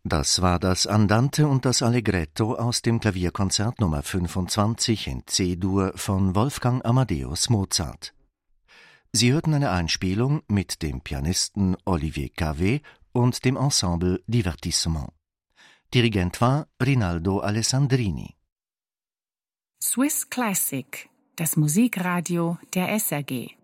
Das war das Andante und das Allegretto aus dem Klavierkonzert Nummer 25 in C-Dur von Wolfgang Amadeus Mozart. Sie hörten eine Einspielung mit dem Pianisten Olivier Cavé und dem Ensemble Divertissement. Dirigent war Rinaldo Alessandrini. Swiss Classic, das Musikradio der SRG.